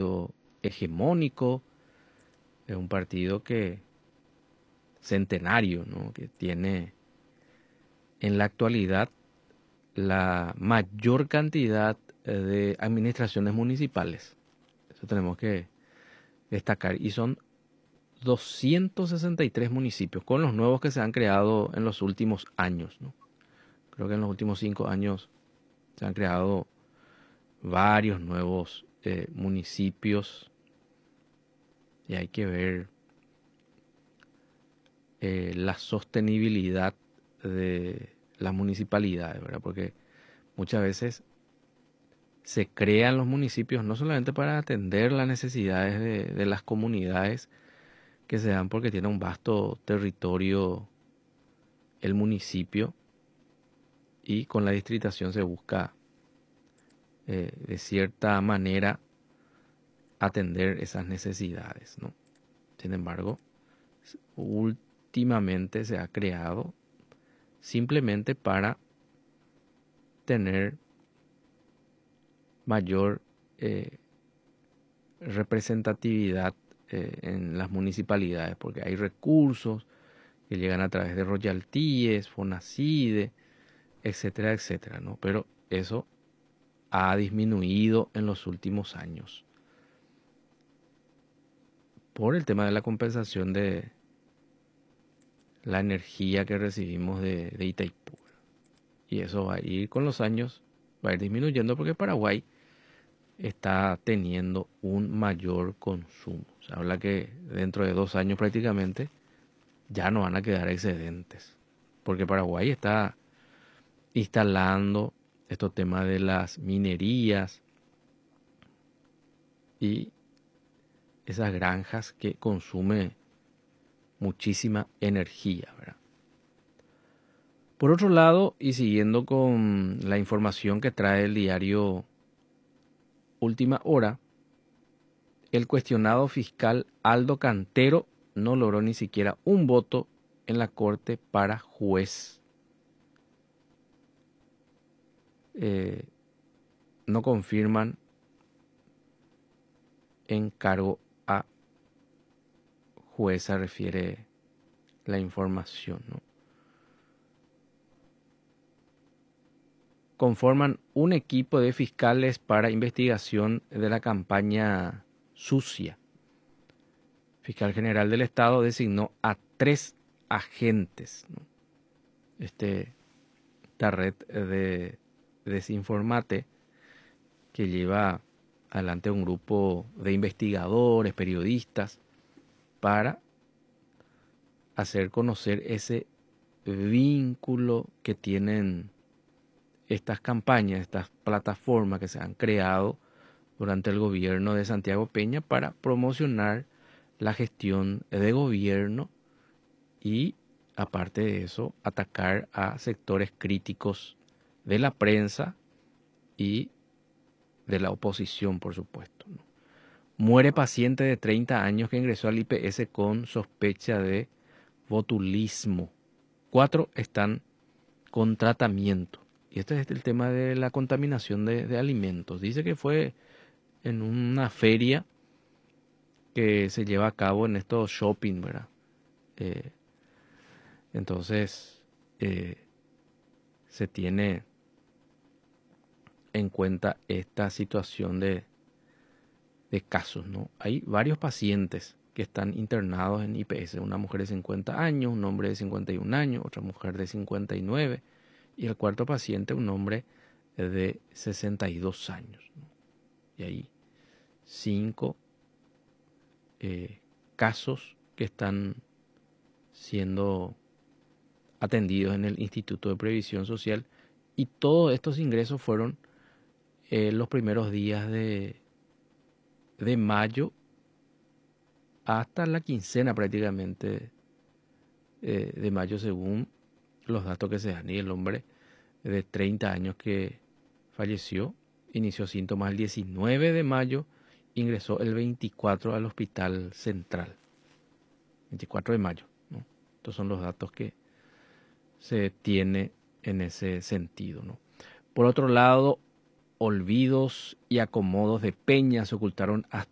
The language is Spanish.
partido hegemónico, es un partido centenario, ¿no? Que tiene en la actualidad la mayor cantidad de administraciones municipales. Eso tenemos que destacar. Y son 263 municipios, con los nuevos que se han creado en los últimos años, ¿no? Creo que en los últimos 5 años se han creado varios nuevos municipios, y hay que ver la sostenibilidad de las municipalidades, ¿verdad? Porque muchas veces se crean los municipios no solamente para atender las necesidades de las comunidades que se dan porque tiene un vasto territorio el municipio, y con la distritación se busca de cierta manera atender esas necesidades, ¿no? Sin embargo, últimamente se ha creado simplemente para tener mayor representatividad en las municipalidades, porque hay recursos que llegan a través de royalties, Fonacide, etcétera, etcétera, ¿no? Pero eso ha disminuido en los últimos años por el tema de la compensación de la energía que recibimos de Itaipú. Y eso va a ir con los años, va a ir disminuyendo porque Paraguay está teniendo un mayor consumo. Se habla que dentro de 2 años prácticamente ya no van a quedar excedentes, porque Paraguay está instalando estos temas de las minerías y esas granjas que consumen muchísima energía, ¿verdad? Por otro lado, y siguiendo con la información que trae el diario Última Hora, el cuestionado fiscal Aldo Cantero no logró ni siquiera un voto en la Corte para juez. No confirman encargo a jueza, refiere la información, ¿no? Conforman un equipo de fiscales para investigación de la campaña sucia. El fiscal general del Estado designó a 3 agentes, ¿no? Esta red de Desinformate, que lleva adelante un grupo de investigadores, periodistas, para hacer conocer ese vínculo que tienen estas campañas, estas plataformas que se han creado durante el gobierno de Santiago Peña para promocionar la gestión de gobierno y, aparte de eso, atacar a sectores críticos de la prensa y de la oposición, por supuesto, ¿no? Muere paciente de 30 años que ingresó al IPS con sospecha de botulismo. 4 están con tratamiento. Y este es el tema de la contaminación de alimentos. Dice que fue en una feria que se lleva a cabo en estos shopping, ¿verdad? Entonces, se tiene en cuenta esta situación de casos, ¿no? Hay varios pacientes que están internados en IPS. Una mujer de 50 años, un hombre de 51 años, otra mujer de 59, y el cuarto paciente, un hombre de 62 años, ¿no? Y hay 5 casos que están siendo atendidos en el Instituto de Previsión Social, y todos estos ingresos fueron los primeros días de mayo hasta la quincena prácticamente de mayo, según los datos que se dan. Y el hombre de 30 años que falleció inició síntomas el 19 de mayo, ingresó el 24 al Hospital Central. 24 de mayo, ¿no? Estos son los datos que se tiene en ese sentido, ¿no? Por otro lado, olvidos y acomodos de Peña se ocultaron